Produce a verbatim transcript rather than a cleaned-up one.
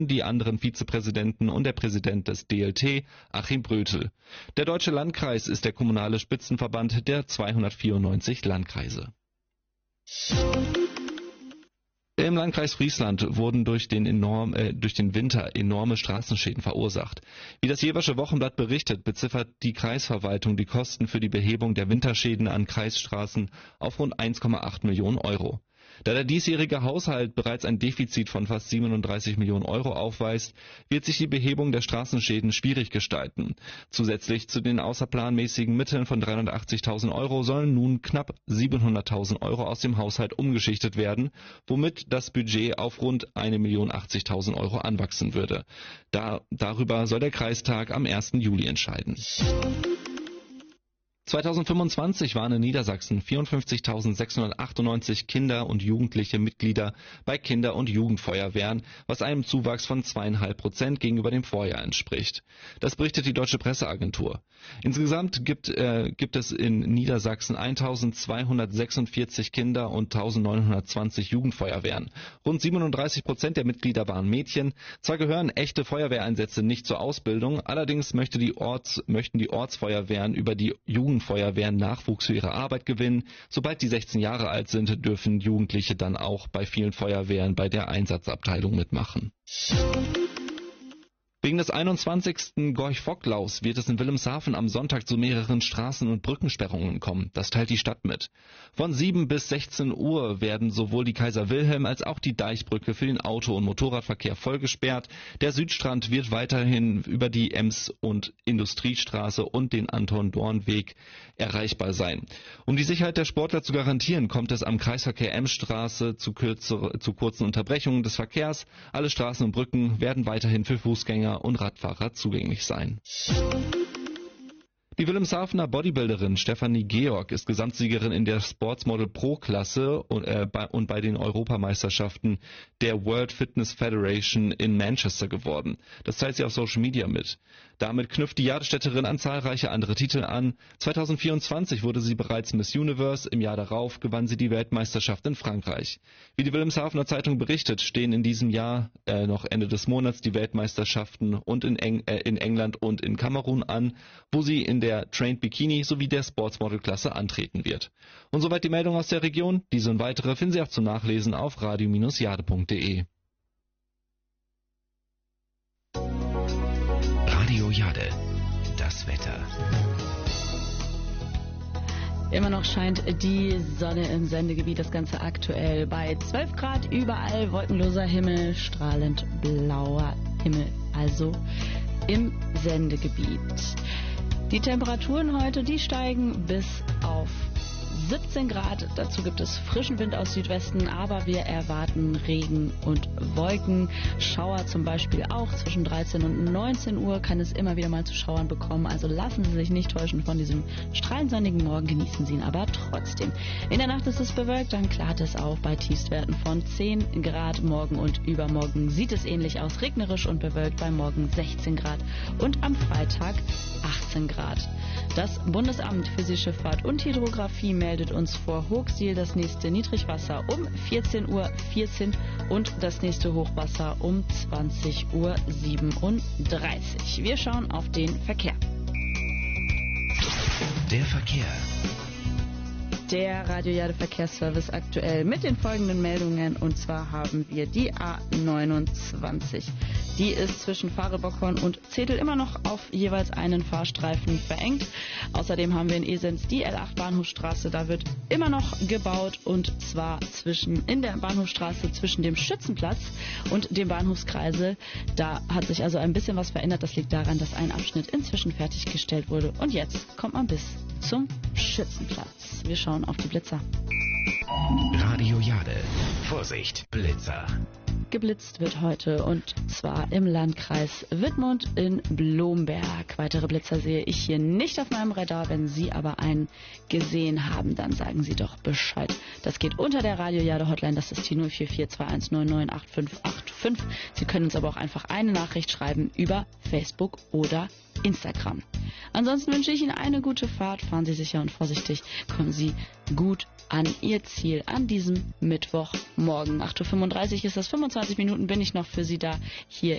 die anderen Vizepräsidenten und der Präsident des D L T, Achim Brötel. Der Deutsche Landkreis ist der kommunale Spitzenverband der zweihundertvierundneunzig Landkreise. Im Landkreis Friesland wurden durch den, enorm, äh, durch den Winter enorme Straßenschäden verursacht. Wie das Jeversche Wochenblatt berichtet, beziffert die Kreisverwaltung die Kosten für die Behebung der Winterschäden an Kreisstraßen auf rund eins Komma acht Millionen Euro. Da der diesjährige Haushalt bereits ein Defizit von fast siebenunddreißig Millionen Euro aufweist, wird sich die Behebung der Straßenschäden schwierig gestalten. Zusätzlich zu den außerplanmäßigen Mitteln von dreihundertachtzigtausend Euro sollen nun knapp siebenhunderttausend Euro aus dem Haushalt umgeschichtet werden, womit das Budget auf rund eine Million achtzigtausend Euro anwachsen würde. Da, darüber soll der Kreistag am ersten Juli entscheiden. zweitausendfünfundzwanzig waren in Niedersachsen vierundfünfzigtausendsechshundertachtundneunzig Kinder und Jugendliche Mitglieder bei Kinder- und Jugendfeuerwehren, was einem Zuwachs von zweieinhalb Prozent gegenüber dem Vorjahr entspricht. Das berichtet die Deutsche Presseagentur. Insgesamt gibt, äh, gibt es in Niedersachsen eintausendzweihundertsechsundvierzig Kinder und eintausendneunhundertzwanzig Jugendfeuerwehren. Rund siebenunddreißig Prozent der Mitglieder waren Mädchen. Zwar gehören echte Feuerwehreinsätze nicht zur Ausbildung, allerdings möchte die Orts, möchten die Ortsfeuerwehren über die Jugend Feuerwehren Nachwuchs für ihre Arbeit gewinnen. Sobald die sechzehn Jahre alt sind, dürfen Jugendliche dann auch bei vielen Feuerwehren bei der Einsatzabteilung mitmachen. Wegen des einundzwanzigsten Gorch-Fock-Laufs wird es in Wilhelmshaven am Sonntag zu mehreren Straßen- und Brückensperrungen kommen. Das teilt die Stadt mit. Von sieben bis sechzehn Uhr werden sowohl die Kaiser-Wilhelm- als auch die Deichbrücke für den Auto- und Motorradverkehr voll gesperrt. Der Südstrand wird weiterhin über die Ems- und Industriestraße und den Anton-Dorn-Weg erreichbar sein. Um die Sicherheit der Sportler zu garantieren, kommt es am Kreisverkehr Emsstraße zu, kürzere, zu kurzen Unterbrechungen des Verkehrs. Alle Straßen und Brücken werden weiterhin für Fußgänger und Radfahrer zugänglich sein. Die Wilhelmshavener Bodybuilderin Stefanie Georg ist Gesamtsiegerin in der Sportsmodel Pro-Klasse und, äh, bei, und bei den Europameisterschaften der World Fitness Federation in Manchester geworden. Das teilt sie auf Social Media mit. Damit knüpft die Jadestädterin an zahlreiche andere Titel an. zweitausendvierundzwanzig wurde sie bereits Miss Universe, im Jahr darauf gewann sie die Weltmeisterschaft in Frankreich. Wie die Wilhelmshavener Zeitung berichtet, stehen in diesem Jahr äh, noch Ende des Monats die Weltmeisterschaften und in, Eng äh, in England und in Kamerun an, wo sie in der Trained Bikini sowie der Sportsmodel-Klasse antreten wird. Und soweit die Meldung aus der Region. Diese und weitere finden Sie auch zum Nachlesen auf radio Bindestrich jade punkt de. Radio Jade, das Wetter. Immer noch scheint die Sonne im Sendegebiet, das Ganze aktuell bei zwölf Grad, überall wolkenloser Himmel, strahlend blauer Himmel, also im Sendegebiet. Die Temperaturen heute, die steigen bis auf siebzehn Grad. Dazu gibt es frischen Wind aus Südwesten, aber wir erwarten Regen und Wolken. Schauer zum Beispiel auch. Zwischen dreizehn und neunzehn Uhr kann es immer wieder mal zu Schauern bekommen. Also lassen Sie sich nicht täuschen von diesem strahlend sonnigen Morgen. Genießen Sie ihn aber trotzdem. In der Nacht ist es bewölkt, dann klart es auf bei Tiefstwerten von zehn Grad. Morgen und übermorgen sieht es ähnlich aus. Regnerisch und bewölkt, bei morgen sechzehn Grad und am Freitag achtzehn Grad. Das Bundesamt für Seeschifffahrt und Hydrographie meldet uns vor Hochsiel das nächste Niedrigwasser um vierzehn Uhr vierzehn und das nächste Hochwasser um zwanzig Uhr siebenunddreißig. Wir schauen auf den Verkehr. Der Verkehr. Der Radio Jade Verkehrsservice aktuell mit den folgenden Meldungen, und zwar haben wir die A neunundzwanzig. Die ist zwischen Fahre-Bockhorn und Zetel immer noch auf jeweils einen Fahrstreifen verengt. Außerdem haben wir in Esens die L acht Bahnhofstraße, da wird immer noch gebaut, und zwar zwischen in der Bahnhofstraße zwischen dem Schützenplatz und dem Bahnhofskreisel. Da hat sich also ein bisschen was verändert. Das liegt daran, dass ein Abschnitt inzwischen fertiggestellt wurde, und jetzt kommt man bis zum Schützenplatz. Wir schauen auf die Blitzer. Radio Jade. Vorsicht, Blitzer. Geblitzt wird heute, und zwar im Landkreis Wittmund in Blomberg. Weitere Blitzer sehe ich hier nicht auf meinem Radar. Wenn Sie aber einen gesehen haben, dann sagen Sie doch Bescheid. Das geht unter der Radio Jade Hotline. Das ist die null vier vier zwei eins neun neun acht fünf acht fünf. Sie können uns aber auch einfach eine Nachricht schreiben über Facebook oder Instagram. Ansonsten wünsche ich Ihnen eine gute Fahrt. Fahren Sie sicher und vorsichtig. Kommen Sie gut an Ihr Ziel an diesem Mittwochmorgen. acht Uhr fünfunddreißig ist das, fünfundzwanzig Minuten bin ich noch für Sie da hier